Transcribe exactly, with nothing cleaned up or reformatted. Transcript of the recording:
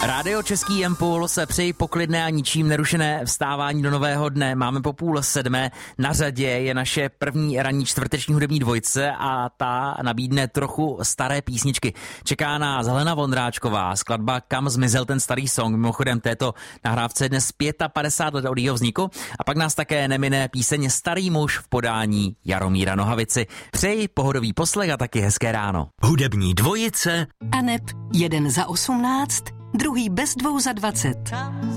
Rádio Český Impul se přeji poklidné a ničím nerušené vstávání do nového dne. Máme po půl sedmé, na řadě je naše první ranní čtvrteční hudební dvojce a ta nabídne trochu staré písničky. Čeká nás Helena Vondráčková, skladba Kam zmizel ten starý song, mimochodem této nahrávce je dnes padesát pět let od jeho vzniku, a pak nás také nemine píseň Starý muž v podání Jaromíra Nohavici. Přeji pohodový poslech a taky hezké ráno. Hudební dvojice Aneb jeden za osmnáct, druhý bez dvou za dvacet.